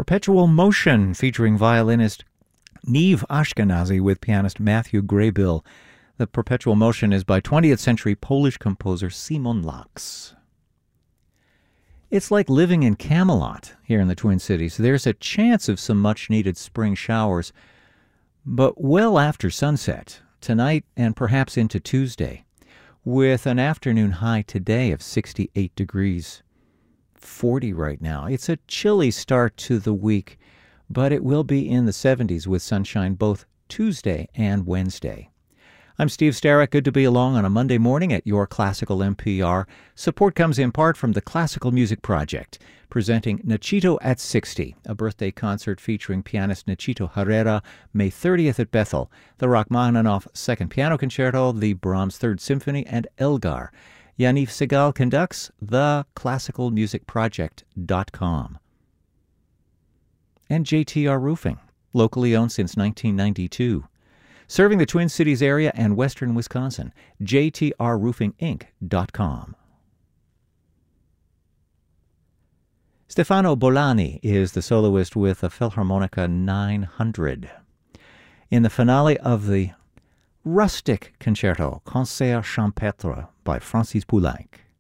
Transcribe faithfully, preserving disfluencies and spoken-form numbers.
Perpetual Motion, featuring violinist Niamh Ashkenazy with pianist Matthew Graybill. The Perpetual Motion is by twentieth century Polish composer Szymon Laks. It's like living in Camelot here in the Twin Cities. There's a chance of some much-needed spring showers, but well after sunset, tonight and perhaps into Tuesday, with an afternoon high today of sixty-eight degrees, forty right now. It's a chilly start to the week, but it will be in the seventies with sunshine both Tuesday and Wednesday. I'm Steve Starrett. Good to be along on a Monday morning at your Classical N P R. Support comes in part from the Classical Music Project, presenting Nachito at sixty, a birthday concert featuring pianist Nachito Herrera, May thirtieth at Bethel, the Rachmaninoff Second Piano Concerto, the Brahms Third Symphony, and Elgar. Yaniv Segal conducts the classical music project dot com. And J T R Roofing, locally owned since nineteen ninety-two. Serving the Twin Cities area and western Wisconsin, J T R roofing inc dot com. Stefano Bolani is the soloist with the Philharmonica nine hundred. In the finale of the rustic concerto, Concert Champêtre by Francis Poulenc.